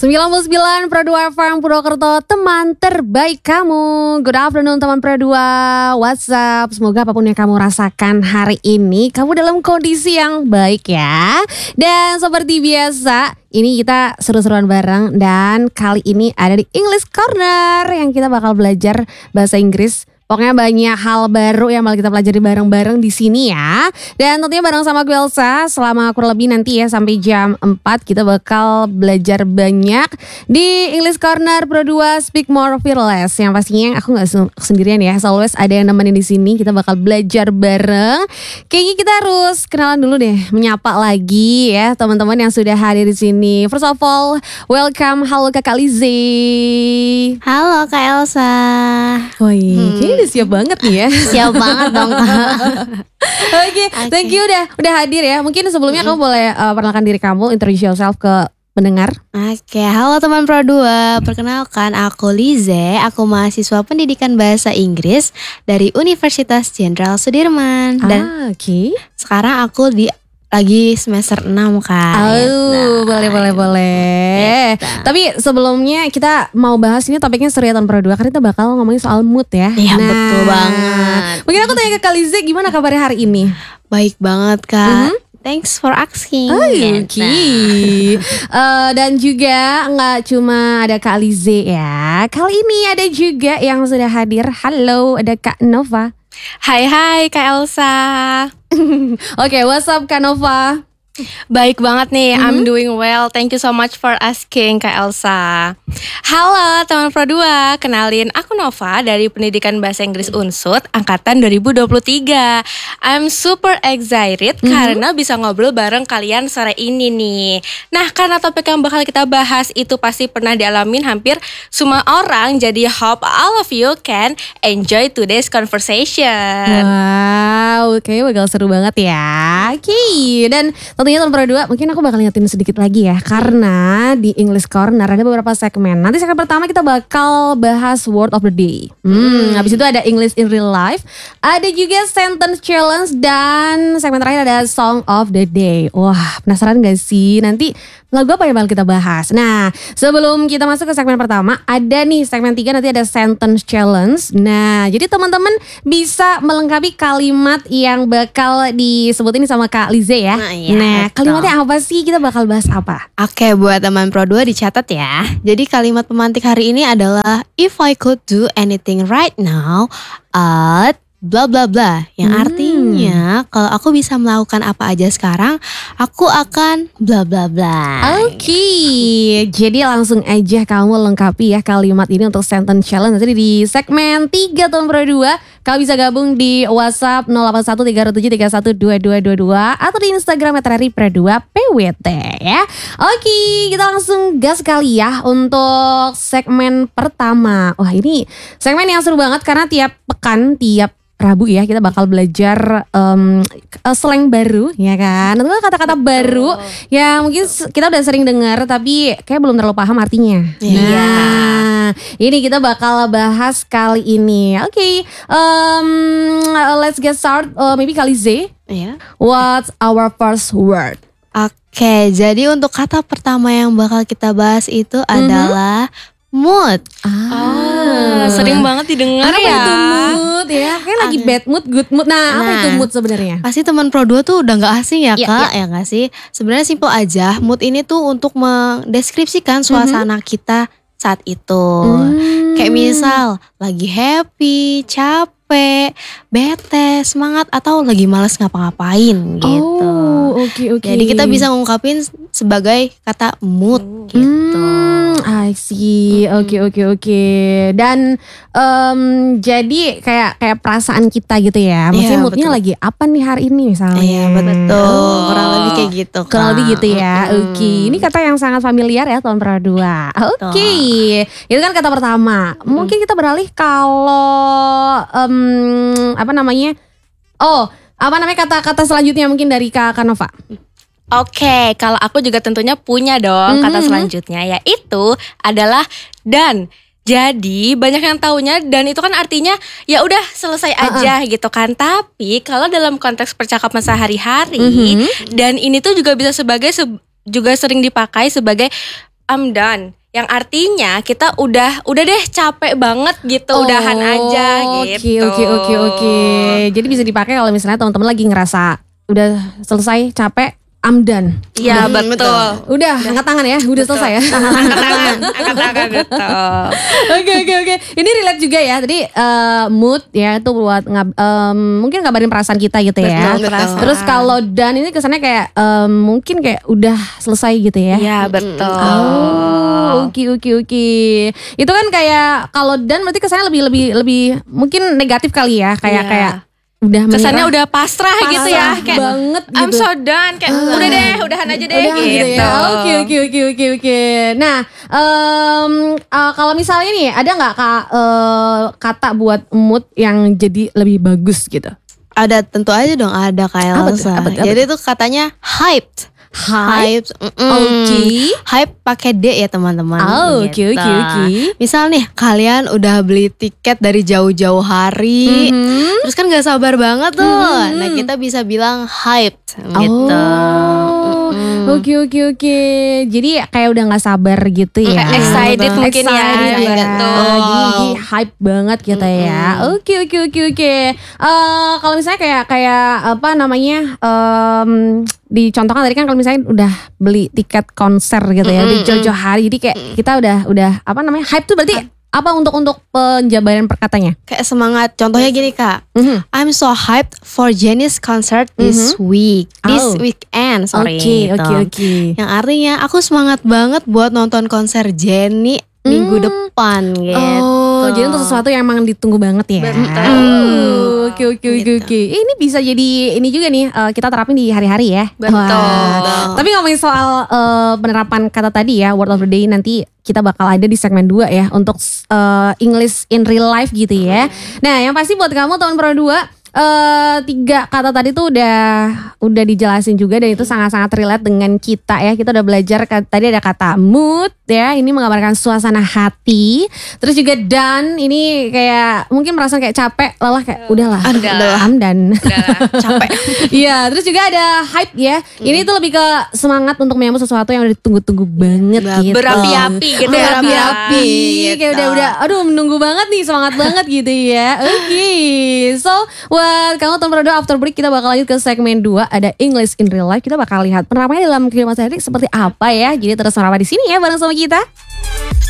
99,2 FM Purwokerto, teman terbaik kamu. Good afternoon teman Pro 2. What's up? Semoga apapun yang kamu rasakan hari ini, kamu dalam kondisi yang baik ya. Dan seperti biasa, ini kita seru-seruan bareng. Dan kali ini ada di English Corner yang kita bakal belajar bahasa Inggris. Pokoknya banyak hal baru yang bakal kita pelajari bareng-bareng di sini ya. Dan tentunya bareng sama gue Elsa selama kurang lebih nanti ya sampai jam 4 kita bakal belajar banyak di English Corner Pro 2 Speak More Fearless. Yang pastinya aku gak sendirian ya. As always ada yang nemenin di sini. Kita bakal belajar bareng. Kayaknya kita harus kenalan dulu deh, menyapa lagi ya teman-teman yang sudah hadir di sini. First of all, welcome. Halo Kakak Lizzie. Halo Kak Elsa. Kayaknya udah siap banget nih ya. Siap banget dong Kak. Oke, thank you udah hadir ya. Mungkin sebelumnya kamu boleh perkenalkan diri kamu, introduce yourself ke pendengar. Oke, halo teman Pro 2. Perkenalkan aku Lize, aku mahasiswa pendidikan bahasa Inggris dari Universitas Jenderal Sudirman. Dan sekarang aku lagi semester 6 Kak. Boleh. Tapi sebelumnya kita mau bahas ini topiknya seru ya tahun Pro 2 karena kita bakal ngomongin soal mood ya. Iya betul banget. Mungkin aku tanya ke Kak Lizzie, gimana kabarnya hari ini? Baik banget Kak. Thanks for asking. Dan juga gak cuma ada Kak Lizzie ya. Kali ini ada juga yang sudah hadir. Halo, ada Kak Nova. Hai Kak Elsa. Oke, what's up Kak Nova? Baik banget nih, I'm doing well. Thank you so much for asking Kak Elsa. Halo teman Pro 2, kenalin aku Nova dari Pendidikan Bahasa Inggris Unsut Angkatan 2023. I'm super excited karena bisa ngobrol bareng kalian sore ini nih. Nah, karena topik yang bakal kita bahas itu pasti pernah dialamin hampir semua orang. Jadi hope all of you can enjoy today's conversation. Wow, kayaknya bakal seru banget ya. Dan tentunya tahun Pro 2 mungkin aku bakal ingetin sedikit lagi ya. Karena di English Corner ada beberapa segmen. Nanti segmen pertama kita bakal bahas Word of the Day. Habis itu ada English in Real Life. Ada juga Sentence Challenge. Dan segmen terakhir ada Song of the Day. Wah, penasaran gak sih? Nanti lagu apa yang bakal kita bahas? Nah, sebelum kita masuk ke segmen pertama, ada nih segmen 3 nanti ada Sentence Challenge. Nah, jadi teman-teman bisa melengkapi kalimat yang bakal disebutin sama Kak Lizzie ya. Nah, kalimatnya apa sih? Kita bakal bahas apa? Oke, buat teman Pro 2 dicatat ya. Jadi kalimat pemantik hari ini adalah if I could do anything right now, I'd bla bla bla, yang artinya kalau aku bisa melakukan apa aja sekarang, aku akan bla bla bla. Jadi langsung aja kamu lengkapi ya kalimat ini untuk sentence challenge nanti di segmen 3 tahun Pro 2. Kamu bisa gabung di WhatsApp 081373122222 atau di Instagram @pro2pwt ya. Oke, kita langsung gas kali ya untuk segmen pertama. Wah, ini segmen yang seru banget karena tiap pekan, tiap Rabu ya kita bakal belajar slang baru ya kan. Tentu kata-kata baru yang mungkin kita udah sering dengar tapi kayak belum terlalu paham artinya. Nah, ini kita bakal bahas kali ini. Let's get start. Maybe Kak Lizzie. What's our first word? Oke, jadi untuk kata pertama yang bakal kita bahas itu adalah mood. Sering banget didengar apa ya. Itu mood ya? Kayak lagi bad mood, good mood. Nah, apa itu mood sebenarnya? Pasti teman Pro 2 tuh udah gak asing ya Kak, ya gak sih? Sebenarnya simple aja. Mood ini tuh untuk mendeskripsikan suasana kita saat itu. Kayak misal lagi happy, capek, bete, semangat, atau lagi malas ngapa-ngapain gitu. Oke. Jadi kita bisa ngungkapin sebagai kata mood gitu. I see. Oke. Dan jadi kayak perasaan kita gitu ya. Maksudnya moodnya lagi apa nih hari ini misalnya. Iya betul. Kurang lebih kayak gitu. Kurang lebih gitu ya. Oke. Ini kata yang sangat familiar ya tahun Pro 2. Oke. Itu kan kata pertama. Mungkin kita beralih kalau kata-kata selanjutnya mungkin dari Kak Nova. Oke, kalau aku juga tentunya punya dong kata selanjutnya, yaitu adalah dan. Jadi banyak yang taunya dan itu kan artinya ya udah selesai aja gitu kan. Tapi kalau dalam konteks percakapan sehari-hari dan ini tuh juga bisa juga sering dipakai sebagai I'm done. Yang artinya kita udah deh capek banget gitu, udahan aja gitu. Oke. Jadi bisa dipakai kalau misalnya teman-teman lagi ngerasa udah selesai, capek, I'm done. Iya betul. Udah, angkat tangan ya, udah selesai ya. Angkat tangan betul. Oke. Ini relate juga ya. Tadi mood ya itu buat mungkin ngabarin perasaan kita gitu ya. Betul. Terus kalau done ini kesannya kayak mungkin kayak udah selesai gitu ya. Iya betul. Oke. Itu kan kayak kalau done berarti kesannya lebih mungkin negatif kali ya. Kayak udah kesannya menyerah. udah pasrah gitu ya, kayak banget gitu. I'm so done, kayak udah deh, udahan aja deh Udah gitu. ya. Oke. Nah, kalau misalnya nih ada nggak kata buat mood yang jadi lebih bagus gitu? Ada, tentu aja dong ada Kak Elsa. Apa tuh? Jadi itu katanya hyped. Hype. Oke. Hype pakai D ya teman-teman. Oke. Misal nih kalian udah beli tiket dari jauh-jauh hari, terus kan gak sabar banget tuh. Nah kita bisa bilang hyped gitu. Oke. Jadi kayak udah nggak sabar gitu ya. Excited mungkin ya. Excited. Betul. Jadi hype banget gitu ya. Oke. Kalau misalnya kayak apa namanya? Dicontohkan tadi kan kalau misalnya udah beli tiket konser gitu ya, di jauh-jauh hari, jadi kayak kita udah apa namanya, hype tuh berarti apa untuk penjabaran perkatanya? Kayak semangat. Contohnya gini Kak, I'm so hyped for Jennie's concert this weekend. Sorry. Oke. Yang artinya aku semangat banget buat nonton konser Jennie minggu depan gitu. Jadi untuk sesuatu yang emang ditunggu banget ya. Oke. Ini bisa jadi ini juga nih, kita terapin di hari-hari ya. Betul. Tapi ngomongin soal penerapan kata tadi ya, word of the day, nanti kita bakal ada di segmen 2 ya untuk English in real life gitu ya. Nah, yang pasti buat kamu tahun Pro 2, 3 kata tadi tuh udah dijelasin juga, dan itu sangat-sangat relate dengan kita ya. Kita udah belajar tadi ada kata mood ya, ini menggambarkan suasana hati. Terus juga done, ini kayak mungkin merasa kayak capek, lelah, kayak udahlah, I'm done. Capek. Iya, terus juga ada hype ya. Ini tuh lebih ke semangat untuk menyambut sesuatu yang udah ditunggu-tunggu banget gitu. Berapi-api gitu ya. Berapi-api, gitu. kayak udah aduh menunggu banget nih, semangat banget gitu ya. Oke. So, buat kamu Tom Prodo, after break kita bakal lanjut ke segmen 2, ada English in real life. Kita bakal lihat penerapannya dalam kehidupan sehari seperti apa ya. Jadi terus meraba di sini ya bareng sama kita.